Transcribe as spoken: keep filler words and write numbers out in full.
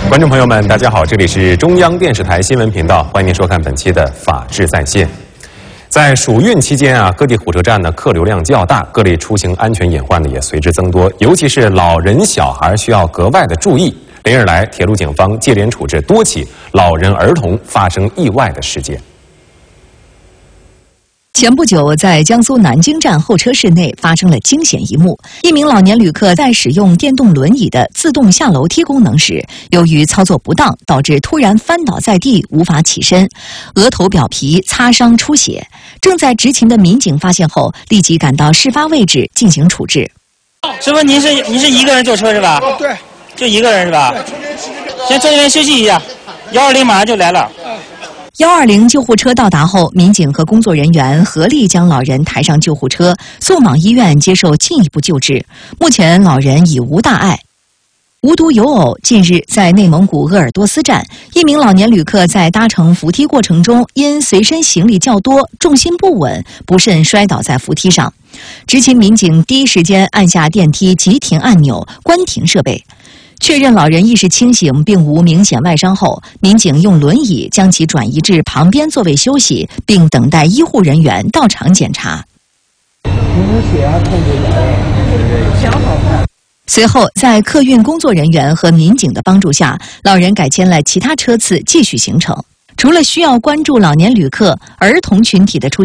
观众朋友们，大家好，这里是中央电视台新闻频道，欢迎您收看本期的《法治在线》。在暑运期间啊，各地火车站呢客流量较大，各类出行安全隐患呢也随之增多，尤其是老人小孩需要格外的注意。连日来，铁路警方接连处置多起老人儿童发生意外的事件。 前不久，在江苏南京站候车室内发生了惊险一幕。一名老年旅客在使用电动轮椅的自动下楼梯功能时，由于操作不当，导致突然翻倒在地，无法起身，额头表皮擦伤出血。正在执勤的民警发现后，立即赶到事发位置进行处置。 师傅，您是您是一个人坐车是吧？ 哦，对， 就一个人是吧？先坐这边休息一下，幺二零马上就来了。 幺二零救护车到达后，民警和工作人员合力将老人抬上救护车，送往医院接受进一步救治。目前老人已无大碍。无独有偶，近日在内蒙古鄂尔多斯站，一名老年旅客在搭乘扶梯过程中，因随身行李较多，重心不稳，不慎摔倒在扶梯上。执勤民警第一时间按下电梯急停按钮，关停设备。 确认老人意识清醒，并无明显外伤后，民警用轮椅将其转移至旁边座位休息，并等待医护人员到场检查。随后，在客运工作人员和民警的帮助下，老人改签了其他车次，继续行程。除了需要关注老年旅客，儿童群体的出